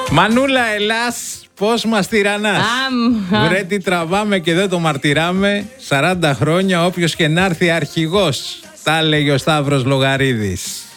Μανούλα, Ελλάς, πώς μας τυραννάς. Βρε τι τραβάμε και δεν το μαρτυράμε. 40 χρόνια όποιος και να έρθει αρχηγός. Τα έλεγε ο Σταύρος Λογαρίδης.